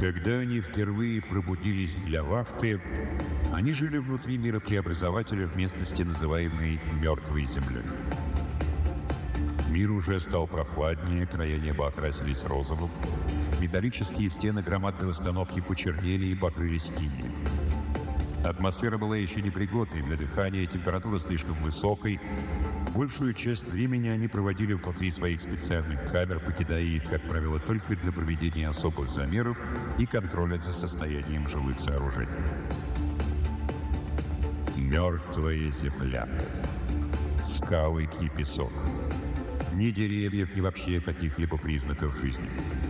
Когда они впервые пробудились для вахты, они жили внутри мира преобразователя в местности, называемой «мертвой землей». Мир уже стал прохладнее, края неба окрасились розовым, металлические стены громадной установки почернели и покрылись инеем. Атмосфера была еще непригодной для дыхания, температура слишком высокой. Большую часть времени они проводили внутри своих специальных камер, покидая их, как правило, только для проведения особых замеров и контроля за состоянием жилых сооружений. Мертвая земля. Скалы и песок. Ни деревьев, ни вообще каких-либо признаков жизни.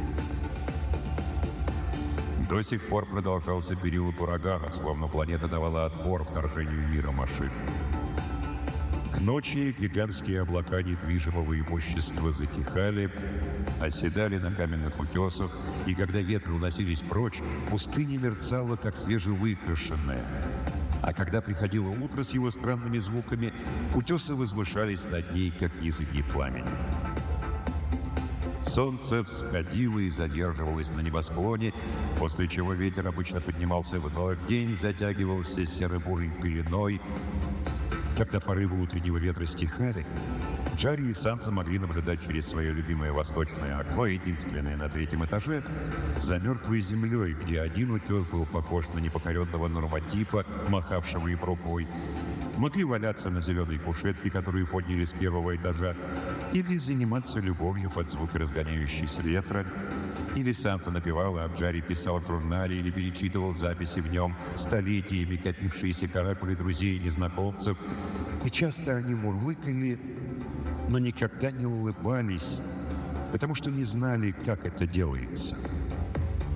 До сих пор продолжался период урагана, словно планета давала отпор вторжению мира машин. К ночи гигантские облака недвижимого имущества затихали, оседали на каменных утесах, и когда ветры уносились прочь, пустыня мерцала, как свежевыкрашенная. А когда приходило утро с его странными звуками, утесы возвышались над ней, как языки пламени. Солнце всходило и задерживалось на небосклоне, после чего ветер обычно поднимался вновь, день затягивался серо-бурой пеленой. Когда порывы утреннего ветра стихали, Джарри и Санса могли наблюдать через свое любимое восточное окно, единственное на третьем этаже, за мертвой землей, где один утес был похож на непокоренного норматипа, махавшего им рукой. Могли валяться на зеленой кушетке, которую подняли с первого этажа, или заниматься любовью под звуки разгоняющихся ветра, или Санта напевал, а Джарри писал в журнале или перечитывал записи в нем, столетиями копившиеся каракули друзей и незнакомцев. И часто они мурлыкали, но никогда не улыбались, потому что не знали, как это делается.